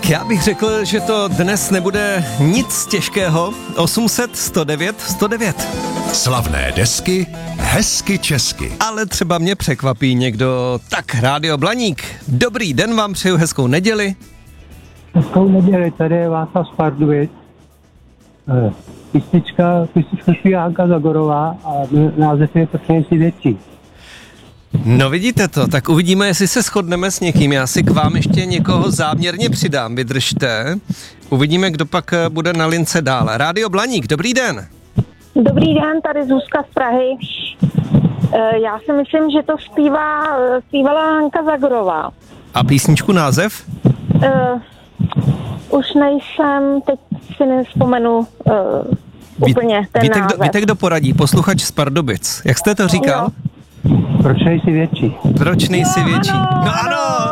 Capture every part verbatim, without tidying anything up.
Já bych řekl, že to dnes nebude nic těžkého. osm set sto devět sto devět. Slavné desky, hezky česky. Ale třeba mě překvapí někdo. Tak, Rádio Blaník, dobrý den, vám přeju hezkou neděli. Hezkou neděli, tady je Václav z Pardubic. Písnička, písnička zpívá Hanka Zagorová a název je Proč si větší. No vidíte to, tak uvidíme, jestli se shodneme s někým. Já si k vám ještě někoho záměrně přidám, vydržte. Uvidíme, kdo pak bude na lince dál. Rádio Blaník, dobrý den. Dobrý den, tady Zuzka z Prahy. Já si myslím, že to zpívá, zpívala Hanka Zagorová. A písničku název? Uh, už nejsem, teď si nevzpomenu uh, úplně ten víte, název. Kdo, víte, kdo poradí? Posluchač z Pardubic. Jak jste to říkal? Jo. Proč nejsi větší? Proč nejsi no, větší? Ano, no ano!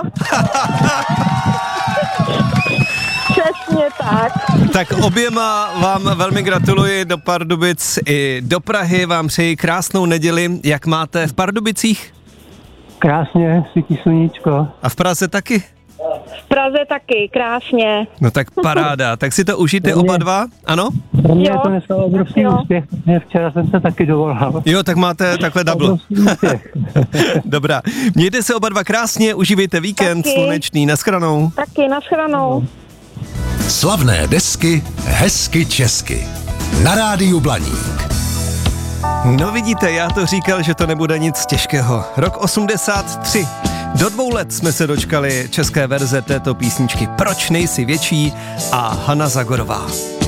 Přesně tak. Tak oběma vám velmi gratuluji, do Pardubic i do Prahy, vám přeji krásnou neděli. Jak máte v Pardubicích? Krásně, svítí sluníčko. A v Praze taky? V Praze taky, krásně. No tak paráda, tak si to užijte Pro mě- oba dva, ano? Pro mě Jo. je to dneska obrovský Jo. úspěch, protože včera jsem se taky dovolal. Jo, tak máte takhle double. Obrovský úspěch. Dobrá, mějte se oba dva krásně, užívejte víkend Taky. slunečný, nashledanou. Taky, nashledanou. Slavné desky, hezky česky. Na Rádiu Blaník. No vidíte, já to říkal, že to nebude nic těžkého. Rok osmdesát tři. Do dvou let jsme se dočkali české verze této písničky Proč nejsi větší a Hana Zagorová.